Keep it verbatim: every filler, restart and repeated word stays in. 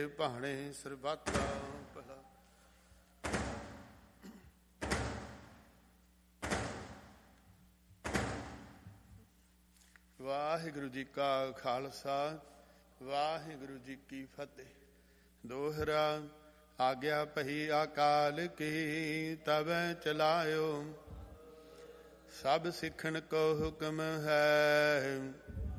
ਭਾਣੇ ਸਰਬੱਤਾ ਭਲਾ। ਵਾਹਿਗੁਰੂ ਜੀ ਕਾ ਖਾਲਸਾ, ਵਾਹਿਗੁਰੂ ਜੀ ਕੀ ਫਤਿਹ। ਦੋਹਰਾ ਆਗਿਆ ਪਹੀ ਅਕਾਲ ਕੀ, ਤਬੈ ਚਲਾਇਓ। ਸਭ ਸਿੱਖਣ ਕੋ ਹੁਕਮ ਹੈ,